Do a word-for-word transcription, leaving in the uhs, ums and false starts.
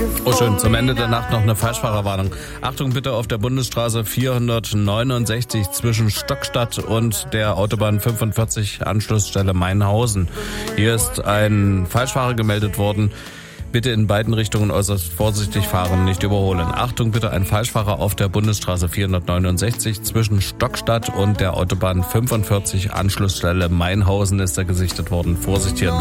Oh schön, zum Ende der Nacht noch eine Falschfahrerwarnung. Achtung bitte auf der Bundesstraße vierhundertneunundsechzig zwischen Stockstadt und der Autobahn fünfundvierzig Anschlussstelle Mainhausen. Hier ist ein Falschfahrer gemeldet worden. Bitte in beiden Richtungen äußerst vorsichtig fahren, nicht überholen. Achtung bitte, ein Falschfahrer auf der Bundesstraße vierhundertneunundsechzig zwischen Stockstadt und der Autobahn fünfundvierzig Anschlussstelle Mainhausen ist da gesichtet worden. Vorsicht hier in